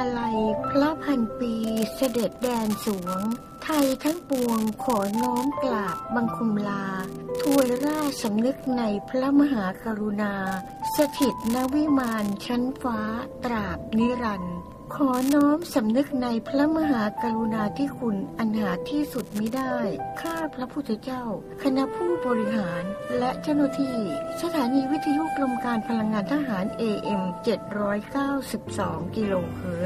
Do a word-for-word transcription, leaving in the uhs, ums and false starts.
ลัยพระพันปีเสด็จแดนสวงไทยทั้งปวงขอน้อมกราบบังคมลาถวายราชสำนึกในพระมหากรุณาสถิตณวิมานชั้นฟ้าตราบนิรันดร์ขอน้อมสำนึกในพระมหากรุณาธิคุณอันหาที่สุดมิได้ข้าพระพุทธเจ้าคณะผู้บริหารและเจ้าหน้าที่สถานีวิทยุกรมการพลังงานทหาร เอ เอ็ม เจ็ดร้อยเก้าสิบสอง กิโลเฮิรตซ์